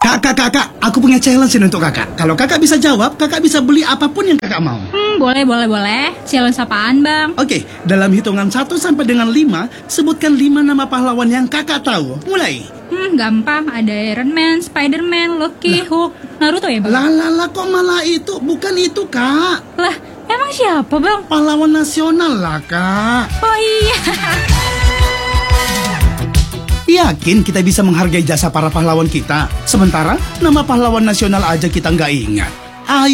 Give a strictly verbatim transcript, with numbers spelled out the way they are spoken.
Kakak, kakak, aku punya challenge ini untuk kakak. Kalau kakak bisa jawab, kakak bisa beli apapun yang kakak mau. Hmm, boleh, boleh, boleh. Challenge apaan, Bang? Oke, dalam hitungan satu sampai dengan lima, sebutkan lima nama pahlawan yang kakak tahu. Mulai. Hmm, gampang. Ada Iron Man, Spider-Man, Loki, Hulk, Naruto ya, Bang? Lah, lah, lah, kok malah itu? Bukan itu, kak. Lah, emang siapa, Bang? Pahlawan nasional lah, kak. Oh iya. Yakin kita bisa menghargai jasa para pahlawan kita? Sementara nama pahlawan nasional aja kita nggak ingat. Ayo.